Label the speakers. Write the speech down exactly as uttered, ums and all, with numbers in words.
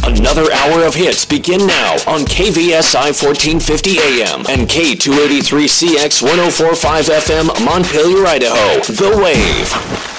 Speaker 1: Another hour of hits begin now on K V S I fourteen fifty A M and K two eighty-three C X one oh four point five F M, Montpelier, Idaho. The Wave.